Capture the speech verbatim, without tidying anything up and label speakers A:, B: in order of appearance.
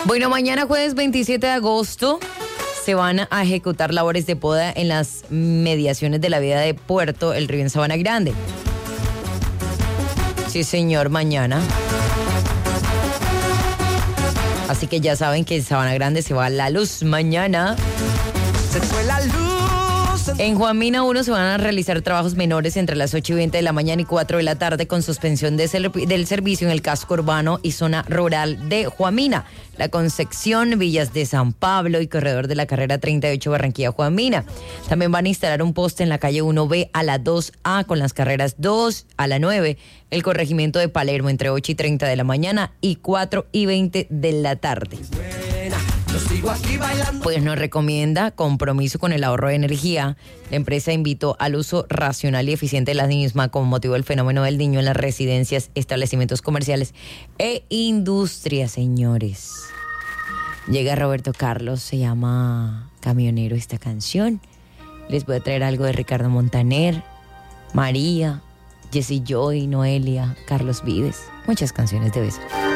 A: Bueno, mañana jueves veintisiete de agosto se van a ejecutar labores de poda en las mediaciones de la vía de Puerto El Río en Sabana Grande. Sí, señor, mañana. Así que ya saben que en Sabana Grande se va la luz mañana.
B: Se fue la luz.
A: En Juan Mina uno se van a realizar trabajos menores entre las ocho y veinte de la mañana y cuatro de la tarde con suspensión de ser, del servicio en el casco urbano y zona rural de Juan Mina, La Concepción, Villas de San Pablo y corredor de la carrera treinta y ocho Barranquilla-Juan Mina. También van a instalar un poste en la calle uno B a la dos A con las carreras dos a la nueve, el corregimiento de Palermo entre ocho y treinta de la mañana y cuatro y veinte de la tarde. Pues nos recomienda compromiso con el ahorro de energía. La empresa invitó al uso racional y eficiente de la misma con motivo del fenómeno del Niño en las residencias, establecimientos comerciales e industrias, señores. Llega Roberto Carlos, se llama Camionero esta canción. Les voy a traer algo de Ricardo Montaner, María, Jessy Joy, Noelia, Carlos Vives. Muchas canciones de besos.